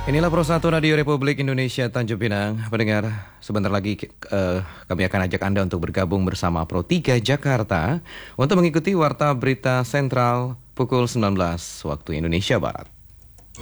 Inilah Pro 1 Radio Republik Indonesia Tanjung Pinang. Pendengar, sebentar lagi kami akan ajak Anda untuk bergabung bersama Pro 3 Jakarta untuk mengikuti Warta Berita Sentral pukul 19 waktu Indonesia Barat.